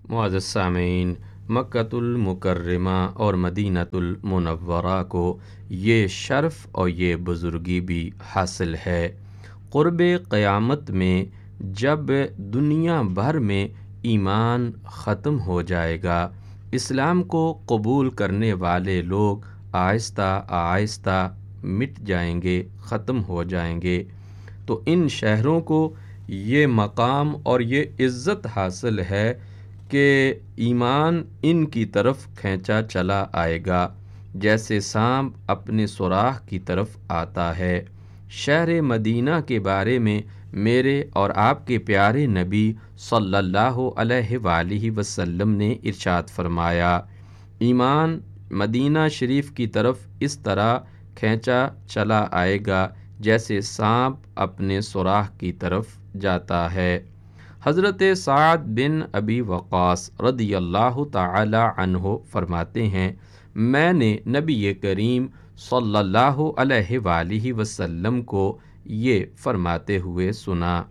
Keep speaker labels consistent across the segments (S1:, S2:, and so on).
S1: معزز سامعین، مکۃ المکرمہ اور مدینہ المنورہ کو یہ شرف اور یہ بزرگی بھی حاصل ہے۔ قرب قیامت میں جب دنیا بھر میں ایمان ختم ہو جائے گا، اسلام کو قبول کرنے والے لوگ آہستہ آہستہ مٹ جائیں گے، ختم ہو جائیں گے، تو ان شہروں کو یہ مقام اور یہ عزت حاصل ہے کہ ایمان ان کی طرف کھینچا چلا آئے گا، جیسے سانپ اپنے سوراخ کی طرف آتا ہے۔ شہر مدینہ کے بارے میں میرے اور آپ کے پیارے نبی صلی اللہ علیہ وآلہ وسلم نے ارشاد فرمایا، ایمان مدینہ شریف کی طرف اس طرح کھینچا چلا آئے گا جیسے سانپ اپنے سوراخ کی طرف جاتا ہے۔ حضرت سعد بن ابی وقاص رضی اللہ تعالی عنہ فرماتے ہیں، میں نے نبی کریم صلی اللہ علیہ وآلہ وسلم کو یہ فرماتے ہوئے سنا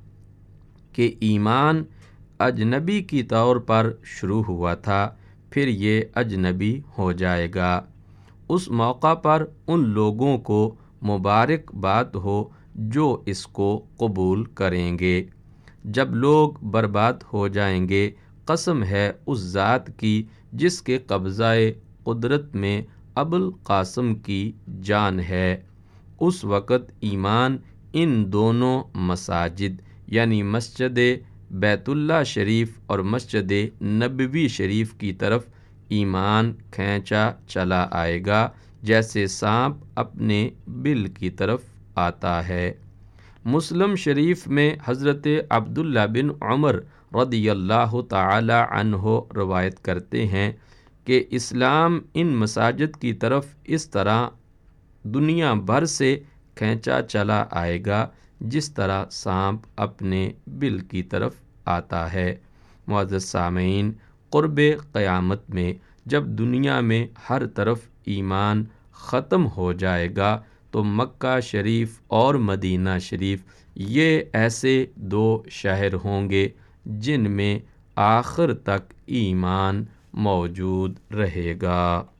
S1: کہ ایمان اجنبی کی طور پر شروع ہوا تھا، پھر یہ اجنبی ہو جائے گا۔ اس موقع پر ان لوگوں کو مبارکباد ہو جو اس کو قبول کریں گے۔ جب لوگ برباد ہو جائیں گے، قسم ہے اس ذات کی جس کے قبضہ قدرت میں ابوالقاسم کی جان ہے، اس وقت ایمان ان دونوں مساجد یعنی مسجد بیت اللہ شریف اور مسجد نبوی شریف کی طرف ایمان کھینچا چلا آئے گا جیسے سانپ اپنے بل کی طرف آتا ہے۔ مسلم شریف میں حضرت عبداللہ بن عمر رضی اللہ تعالی عنہ روایت کرتے ہیں کہ اسلام ان مساجد کی طرف اس طرح دنیا بھر سے کھینچا چلا آئے گا جس طرح سانپ اپنے بل کی طرف آتا ہے۔ معزز سامعین، قرب قیامت میں جب دنیا میں ہر طرف ایمان ختم ہو جائے گا تو مکہ شریف اور مدینہ شریف یہ ایسے دو شہر ہوں گے جن میں آخر تک ایمان موجود رہے گا۔